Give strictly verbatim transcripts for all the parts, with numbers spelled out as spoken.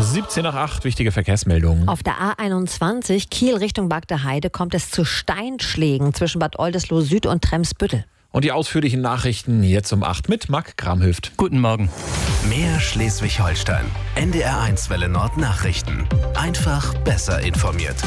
siebzehn nach acht, wichtige Verkehrsmeldungen. Auf der A einundzwanzig Kiel Richtung Bagdeheide kommt es zu Steinschlägen zwischen Bad Oldesloe Süd und Tremsbüttel. Und die ausführlichen Nachrichten jetzt um acht mit Marc Gramhöft. Guten Morgen. Mehr Schleswig-Holstein. N D R eins Welle Nord Nachrichten. Einfach besser informiert.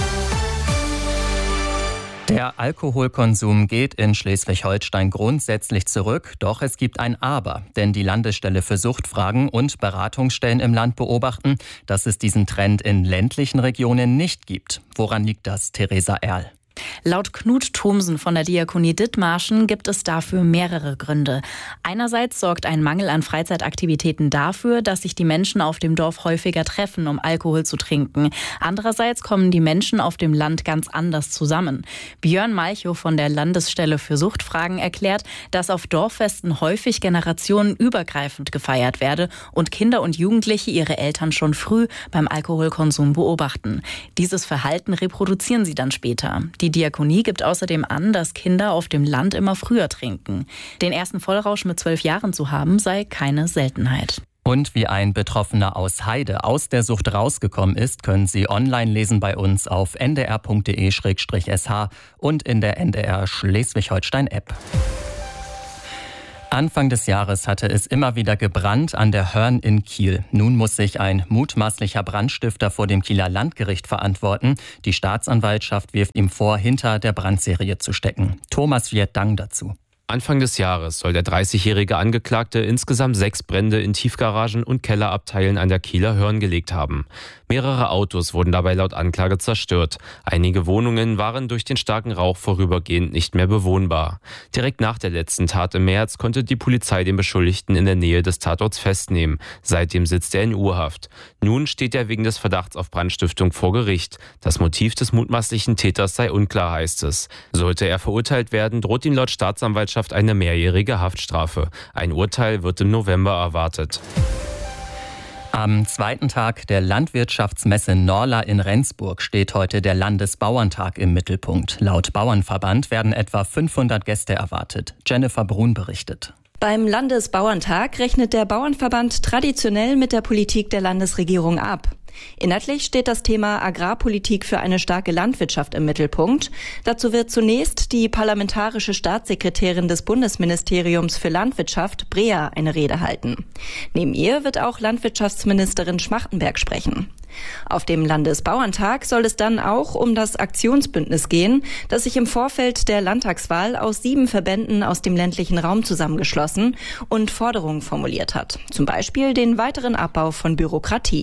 Der Alkoholkonsum geht in Schleswig-Holstein grundsätzlich zurück, doch es gibt ein Aber. Denn die Landesstelle für Suchtfragen und Beratungsstellen im Land beobachten, dass es diesen Trend in ländlichen Regionen nicht gibt. Woran liegt das, Theresa Erl? Laut Knut Thomsen von der Diakonie Dithmarschen gibt es dafür mehrere Gründe. Einerseits sorgt ein Mangel an Freizeitaktivitäten dafür, dass sich die Menschen auf dem Dorf häufiger treffen, um Alkohol zu trinken. Andererseits kommen die Menschen auf dem Land ganz anders zusammen. Björn Malchow von der Landesstelle für Suchtfragen erklärt, dass auf Dorffesten häufig generationenübergreifend gefeiert werde und Kinder und Jugendliche ihre Eltern schon früh beim Alkoholkonsum beobachten. Dieses Verhalten reproduzieren sie dann später. Die Diakonie gibt außerdem an, dass Kinder auf dem Land immer früher trinken. Den ersten Vollrausch mit zwölf Jahren zu haben, sei keine Seltenheit. Und wie ein Betroffener aus Heide aus der Sucht rausgekommen ist, können Sie online lesen bei uns auf n d r punkt d e slash s h und in der N D R Schleswig-Holstein-App. Anfang des Jahres hatte es immer wieder gebrannt an der Hörn in Kiel. Nun muss sich ein mutmaßlicher Brandstifter vor dem Kieler Landgericht verantworten. Die Staatsanwaltschaft wirft ihm vor, hinter der Brandserie zu stecken. Thomas Viet-Dang dazu. Anfang des Jahres soll der dreißigjährige Angeklagte insgesamt sechs Brände in Tiefgaragen und Kellerabteilen an der Kieler Hörn gelegt haben. Mehrere Autos wurden dabei laut Anklage zerstört. Einige Wohnungen waren durch den starken Rauch vorübergehend nicht mehr bewohnbar. Direkt nach der letzten Tat im März konnte die Polizei den Beschuldigten in der Nähe des Tatorts festnehmen. Seitdem sitzt er in U-Haft. Nun steht er wegen des Verdachts auf Brandstiftung vor Gericht. Das Motiv des mutmaßlichen Täters sei unklar, heißt es. Sollte er verurteilt werden, droht ihm laut Staatsanwaltschaft eine mehrjährige Haftstrafe. Ein Urteil wird im November erwartet. Am zweiten Tag der Landwirtschaftsmesse Norla in Rendsburg steht heute der Landesbauerntag im Mittelpunkt. Laut Bauernverband werden etwa fünfhundert Gäste erwartet. Jennifer Brun berichtet. Beim Landesbauerntag rechnet der Bauernverband traditionell mit der Politik der Landesregierung ab. Inhaltlich steht das Thema Agrarpolitik für eine starke Landwirtschaft im Mittelpunkt. Dazu wird zunächst die parlamentarische Staatssekretärin des Bundesministeriums für Landwirtschaft, Brea, eine Rede halten. Neben ihr wird auch Landwirtschaftsministerin Schmachtenberg sprechen. Auf dem Landesbauerntag soll es dann auch um das Aktionsbündnis gehen, das sich im Vorfeld der Landtagswahl aus sieben Verbänden aus dem ländlichen Raum zusammengeschlossen und Forderungen formuliert hat. Zum Beispiel den weiteren Abbau von Bürokratie.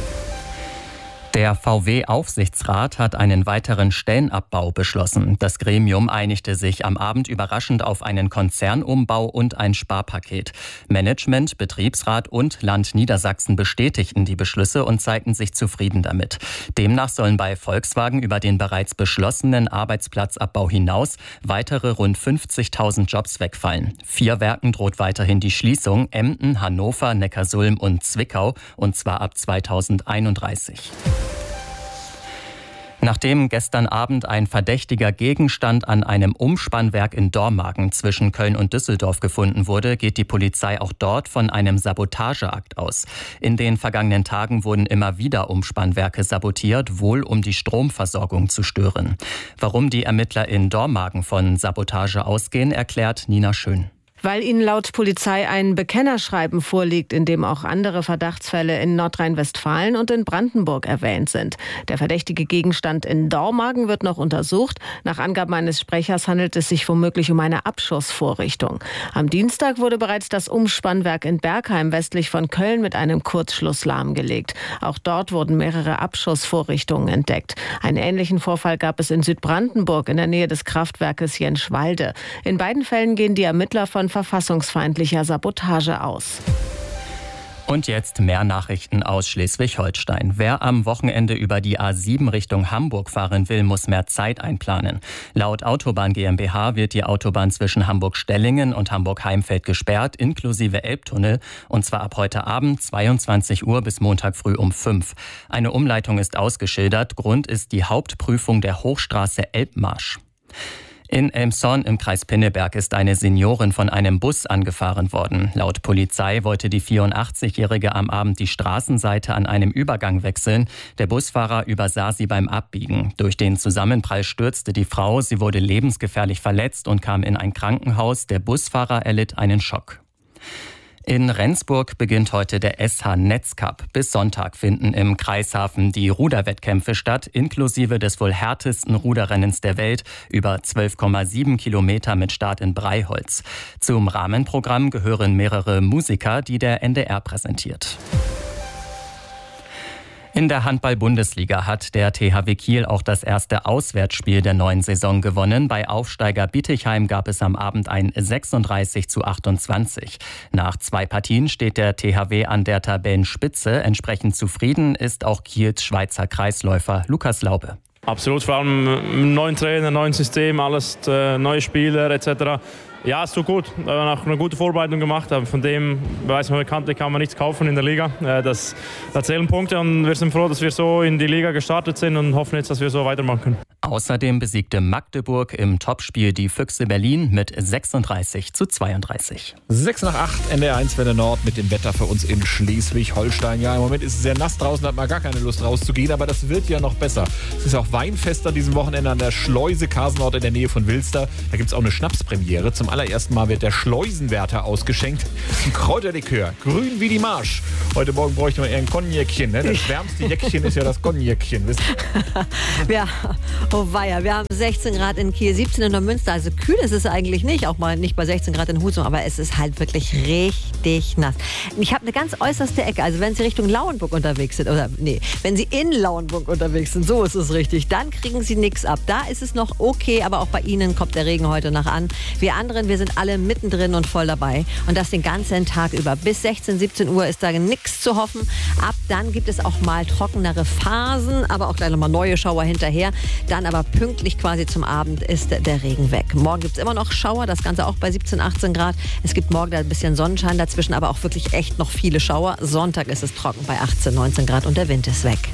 Der V W-Aufsichtsrat hat einen weiteren Stellenabbau beschlossen. Das Gremium einigte sich am Abend überraschend auf einen Konzernumbau und ein Sparpaket. Management, Betriebsrat und Land Niedersachsen bestätigten die Beschlüsse und zeigten sich zufrieden damit. Demnach sollen bei Volkswagen über den bereits beschlossenen Arbeitsplatzabbau hinaus weitere rund fünfzigtausend Jobs wegfallen. Vier Werken droht weiterhin die Schließung: Emden, Hannover, Neckarsulm und Zwickau, und zwar ab zweitausendeinunddreißig. Nachdem gestern Abend ein verdächtiger Gegenstand an einem Umspannwerk in Dormagen zwischen Köln und Düsseldorf gefunden wurde, geht die Polizei auch dort von einem Sabotageakt aus. In den vergangenen Tagen wurden immer wieder Umspannwerke sabotiert, wohl um die Stromversorgung zu stören. Warum die Ermittler in Dormagen von Sabotage ausgehen, erklärt Nina Schön. Weil ihnen laut Polizei ein Bekennerschreiben vorliegt, in dem auch andere Verdachtsfälle in Nordrhein-Westfalen und in Brandenburg erwähnt sind. Der verdächtige Gegenstand in Dormagen wird noch untersucht. Nach Angaben eines Sprechers handelt es sich womöglich um eine Abschussvorrichtung. Am Dienstag wurde bereits das Umspannwerk in Bergheim westlich von Köln mit einem Kurzschluss lahmgelegt. Auch dort wurden mehrere Abschussvorrichtungen entdeckt. Einen ähnlichen Vorfall gab es in Südbrandenburg in der Nähe des Kraftwerkes Jenschwalde. In beiden Fällen gehen die Ermittler von verfassungsfeindlicher Sabotage aus. Und jetzt mehr Nachrichten aus Schleswig-Holstein. Wer am Wochenende über die A sieben Richtung Hamburg fahren will, muss mehr Zeit einplanen. Laut Autobahn GmbH wird die Autobahn zwischen Hamburg-Stellingen und Hamburg-Heimfeld gesperrt, inklusive Elbtunnel, und zwar ab heute Abend zweiundzwanzig Uhr bis Montag früh um fünf. Eine Umleitung ist ausgeschildert. Grund ist die Hauptprüfung der Hochstraße Elbmarsch. In Elmshorn im Kreis Pinneberg ist eine Seniorin von einem Bus angefahren worden. Laut Polizei wollte die vierundachtzigjährige am Abend die Straßenseite an einem Übergang wechseln. Der Busfahrer übersah sie beim Abbiegen. Durch den Zusammenprall stürzte die Frau. Sie wurde lebensgefährlich verletzt und kam in ein Krankenhaus. Der Busfahrer erlitt einen Schock. In Rendsburg beginnt heute der S H-Netzcup. Bis Sonntag finden im Kreishafen die Ruderwettkämpfe statt, inklusive des wohl härtesten Ruderrennens der Welt, über zwölf Komma sieben Kilometer mit Start in Breiholz. Zum Rahmenprogramm gehören mehrere Musiker, die der N D R präsentiert. In der Handball-Bundesliga hat der T H W Kiel auch das erste Auswärtsspiel der neuen Saison gewonnen. Bei Aufsteiger Bietigheim gab es am Abend ein sechsunddreißig zu achtundzwanzig. Nach zwei Partien steht der T H W an der Tabellenspitze. Entsprechend zufrieden ist auch Kiels Schweizer Kreisläufer Lukas Laube. Absolut, vor allem neuen Trainer, neuen System, alles äh, neue Spieler et cetera. Ja, es tut gut. Wir haben auch eine gute Vorbereitung gemacht. Von dem weiß man bekanntlich, kann man nichts kaufen in der Liga. Das, das zählen Punkte und wir sind froh, dass wir so in die Liga gestartet sind und hoffen jetzt, dass wir so weitermachen können. Außerdem besiegte Magdeburg im Topspiel die Füchse Berlin mit sechsunddreißig zu zweiunddreißig. sechs nach acht, N D R eins Welle Nord mit dem Wetter für uns in Schleswig-Holstein. Ja, im Moment ist es sehr nass draußen, hat man gar keine Lust rauszugehen, aber das wird ja noch besser. Es ist auch Weinfest an diesem Wochenende an der Schleuse Kasenort in der Nähe von Wilster. Da gibt es auch eine Schnapspremiere. Zum allerersten Mal wird der Schleusenwärter ausgeschenkt. Ein Kräuterlikör, grün wie die Marsch. Heute Morgen bräuchte man eher ein Cognacchen. Ne? Das wärmste Jäckchen ist ja das Cognacchen. Wisst ihr? Ja, oh weia, wir haben sechzehn Grad in Kiel, siebzehn in Neumünster. Also kühl ist es eigentlich nicht, auch mal nicht bei sechzehn Grad in Husum, aber es ist halt wirklich richtig nass. Ich habe eine ganz äußerste Ecke, also wenn Sie Richtung Lauenburg unterwegs sind, oder nee, wenn Sie in Lauenburg unterwegs sind, so ist es richtig, dann kriegen Sie nichts ab. Da ist es noch okay, aber auch bei Ihnen kommt der Regen heute noch an. Wir anderen, wir sind alle mittendrin und voll dabei. Und das den ganzen Tag über. Bis sechzehn, siebzehn Uhr ist da nichts zu hoffen. Ab dann gibt es auch mal trockenere Phasen, aber auch gleich nochmal neue Schauer hinterher. Dann aber pünktlich quasi zum Abend ist der Regen weg. Morgen gibt es immer noch Schauer, das Ganze auch bei siebzehn, achtzehn Grad. Es gibt morgen da ein bisschen Sonnenschein dazwischen, aber auch wirklich echt noch viele Schauer. Sonntag ist es trocken bei achtzehn, neunzehn Grad und der Wind ist weg.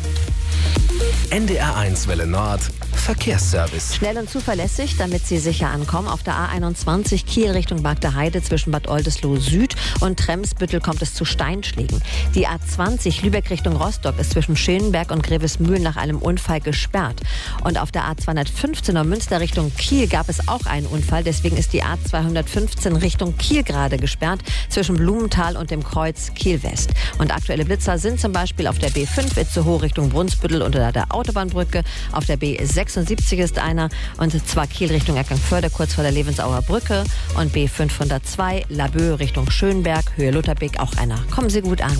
N D R eins Welle Nord Verkehrsservice. Schnell und zuverlässig, damit Sie sicher ankommen. Auf der A einundzwanzig Kiel Richtung Bagder Heide zwischen Bad Oldesloe Süd und Tremsbüttel kommt es zu Steinschlägen. Die A zwanzig Lübeck Richtung Rostock ist zwischen Schönberg und Grevesmühlen nach einem Unfall gesperrt. Und auf der A zweihundertfünfzehn Neumünster Richtung Kiel gab es auch einen Unfall. Deswegen ist die A zweihundertfünfzehn Richtung Kiel gerade gesperrt zwischen Blumenthal und dem Kreuz Kiel West. Und aktuelle Blitzer sind zum Beispiel auf der B fünf Itzehoe Richtung Brunsbüttel unter der Autobahnbrücke. Auf der B sechsundsiebzig ist einer, und zwar Kiel Richtung Eckernförde, kurz vor der Levensauer Brücke. Und B fünfhundertzwei Laboe Richtung Schönberg, Höhe Lutherbeek auch einer. Kommen Sie gut an.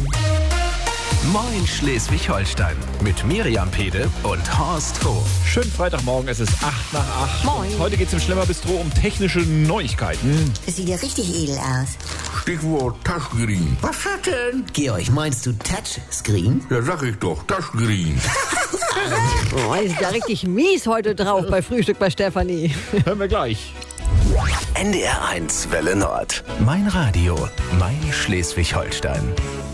Moin Schleswig-Holstein mit Miriam Pede und Horst Vogt. Schönen Freitagmorgen, es ist acht nach acht. Moin. Heute geht es im Schlemmerbistro um technische Neuigkeiten. Das sieht ja richtig edel aus. Stichwort Touchscreen. Was hat denn? Georg, meinst du Touchscreen? Ja, sag ich doch, Touchscreen. Oh, ist ja richtig mies heute drauf bei Frühstück bei Stefanie. Hören wir gleich. N D R eins Welle Nord. Mein Radio, mein Schleswig-Holstein.